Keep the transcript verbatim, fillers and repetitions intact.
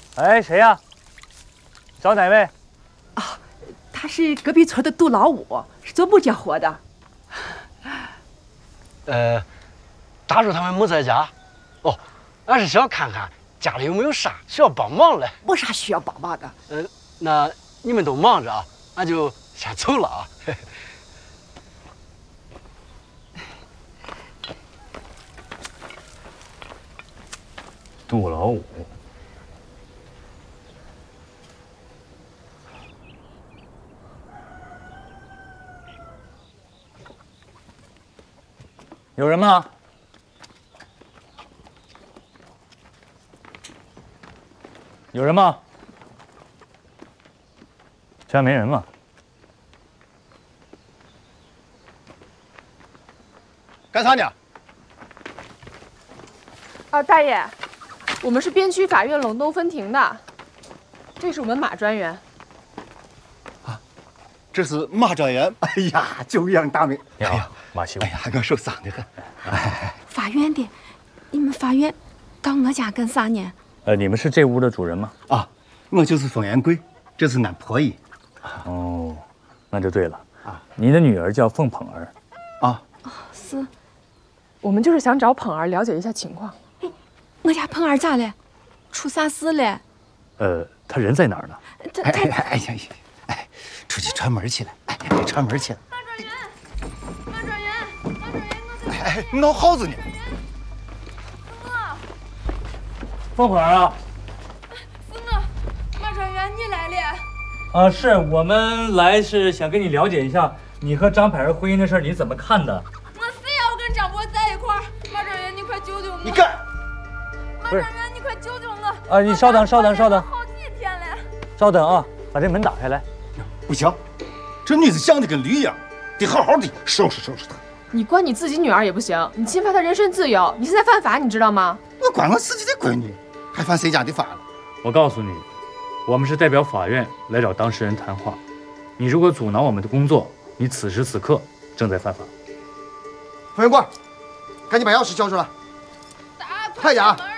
哎，谁呀？找哪位？ 啊，他是隔壁村的杜老五，是做木匠活的。 呃，大叔他们没在家。哦，俺是想看看家里有没有啥需要帮忙嘞。 没啥需要帮忙的。 呃，那你们都忙着啊，俺就先走了啊。 杜老五，有人吗？有人吗？家没人吗？ 干啥呢？ 啊，大爷，我们是边区法院陇东分庭的，这是我们马专员。 啊，这是马专员。哎呀，久仰大名。 你好，马秀。 哎呀，我受伤得很。哎， 法院的，你们法院到我家干啥呢？ 呃，你们是这屋的主人吗？ 啊，我就是冯元贵，这是俺婆姨。 哦，那就对了。啊，你的女儿叫凤捧儿。 啊， 是。 我们就是想找捧儿了解一下情况。 我家捧儿咋了？出啥事了？ 呃，他人在哪儿呢？ 他他哎哎呀呀，哎，出去串门去了，哎，串门去了。 马专员，马专员，马专员，我哎哎，闹耗子呢。 凤捧儿啊。 是我，马专员，你来了。 啊，是我们来是想跟你了解一下你和张柏儿婚姻的事，你怎么看的？ 我非要跟张博在一块儿，马专员，你快救救我！ 你干！ 马专员，你快救救我！ 啊，你稍等，稍等，稍等， 好几天了。 稍等啊，把这门打开来。 不行，这女子像的跟驴一样，得好好的收拾收拾她。 你管你自己女儿也不行，你侵犯她人身自由，你现在犯法，你知道吗？ 我管我自己的闺女，还犯谁家的法了？ 我告诉你，我们是代表法院来找当事人谈话。你如果阻挠我们的工作，你此时此刻正在犯法。 冯元贵，赶紧把钥匙交出来！快点啊！